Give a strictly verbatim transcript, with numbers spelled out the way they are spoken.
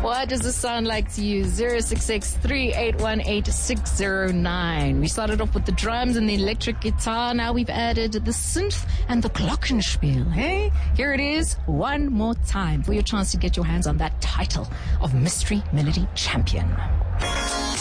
What does this sound like to you? zero six six, three eight one eight, six zero nine. We started off with the drums and the electric guitar. Now we've added the synth and the glockenspiel. Hey, here it is one more time for your chance to get your hands on that title of Mystery Melody Champion.